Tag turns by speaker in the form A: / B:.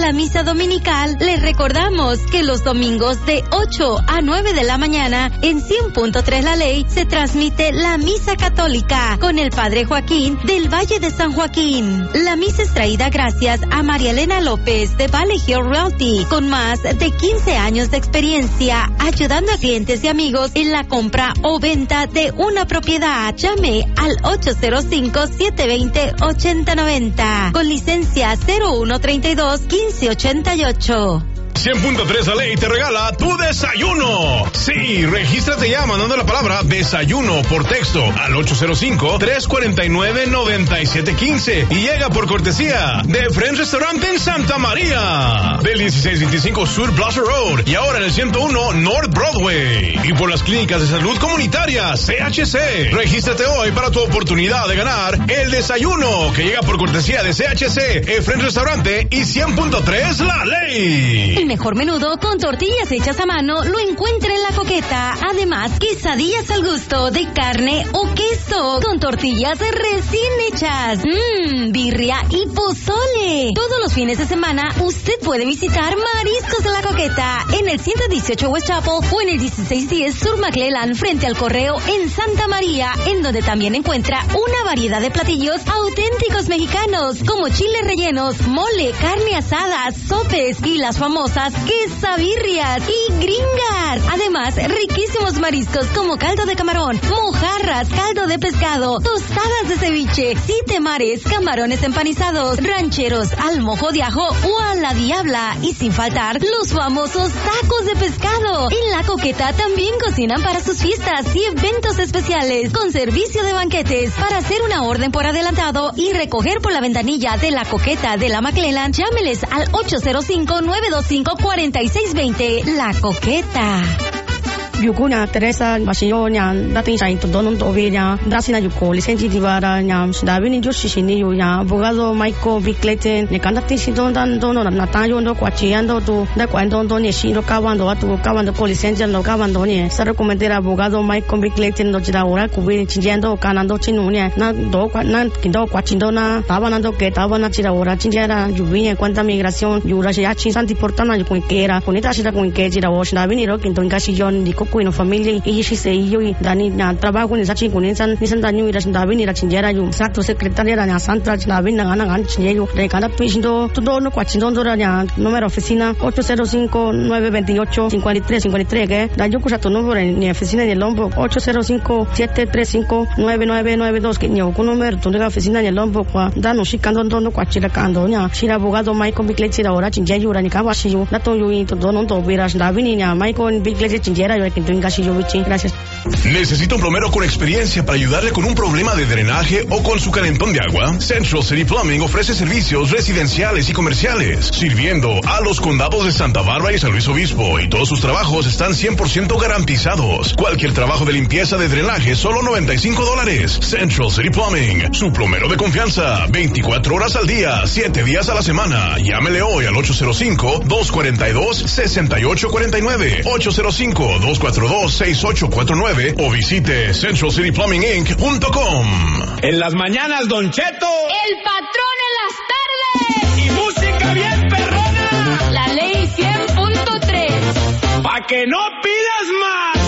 A: la misa dominical, les recordamos que los domingos de 8 a 9 de la mañana en 100.3 La Ley se transmite la misa católica con el Padre Joaquín del Valle de San Joaquín. La misa es traída gracias a María Elena López de Valley Hill Realty, con más de 15 años de experiencia ayudando a clientes y amigos en la compra o venta de una propiedad. Llame al 805-720-8090 con licencia 0132-1588.
B: 100.3 La Ley te regala tu desayuno. Sí, regístrate ya mandando la palabra desayuno por texto al 805-349-9715 y llega por cortesía de Friends Restaurant en Santa María, del 1625 Sur Plaza Road y ahora en el 101 North Broadway, y por las clínicas de salud comunitaria CHC. Regístrate hoy para tu oportunidad de ganar el desayuno que llega por cortesía de CHC, el Friends Restaurante y 100.3 La Ley.
A: El mejor menudo con tortillas hechas a mano lo encuentra en La Coqueta. Además, quesadillas al gusto de carne o queso con tortillas recién hechas. Birria y pozole. Todos los fines de semana usted puede visitar Mariscos de La Coqueta en el 118 West Chapel o en el 1610 Sur McClellan frente al Correo en Santa María, en donde también encuentra una variedad de platillos auténticos mexicanos como chiles rellenos, mole, carne asada, sopes y las famosas quesabirrias y gringas. Además, riquísimos mariscos como caldo de camarón, mojarras, caldo de pescado, tostadas de ceviche, siete mares, camarones empanizados, rancheros al mojo de ajo o a la diabla, y sin faltar los famosos tacos de pescado. En La Coqueta también cocinan para sus fiestas y eventos especiales con servicio de banquetes. Para hacer una orden por adelantado y recoger por la ventanilla de La Coqueta de la McClellan, llámeles al 805-925-4620. La Coqueta.
C: Yukunya Teresa Basionya dating sa ito donon to obenya dasina yuko lisensi divara nyam davini jo sisini yunya abogado Michael Bickleten ne kandati sidon dan dono na tayo ndo kwachiando tu da kwando ndo ne shiro kawando atu kawando ko lisensi ndo kawando ne sa recomendera abogado Michael Bickleten ndo jida ora kubi chinjando kanando chinunya na do na kindo kwachindo na tabanando que tabana jida ora chinjara yubinya cuanta migración yura ya chinsanti portana yukunkera kunita shida kunkera jida ora davini ro kinto ngasi yon diko kuino familia y si se yo dani na trabajo ni sachi kuninsan nisan danyu ira davini ira chinjera yu sakto secretaria na santa davini na ngana chinjeyo de cada pindo todo no kwachindo ndo ya número oficina 805-928-5353 que da yo kusa tu número ni oficina ni el Lombok 805-735-9992 que ni ku número tu de oficina ni el Lombok kwa da no shikando ndo kwachira kando nya shira abogado Michael Bickleti da ora chinjeyo ura ni kawashi yo da to yo to dono to vira davini nya Michael Bickleti chinjera yo que gracias.
B: ¿Necesita un plomero con experiencia para ayudarle con un problema de drenaje o con su calentón de agua? Central City Plumbing ofrece servicios residenciales y comerciales, sirviendo a los condados de Santa Bárbara y San Luis Obispo, y todos sus trabajos están 100% garantizados. Cualquier trabajo de limpieza de drenaje, solo $95. Central City Plumbing, su plomero de confianza, 24 horas al día, 7 días a la semana. Llámele hoy al 805-242-6849, 805-242-6849 o visite centralcityplumbinginc.com.
D: En las mañanas, Don Cheto.
E: El patrón en las tardes.
D: Y música bien perrona.
E: La Ley 100.3.
D: Pa' que no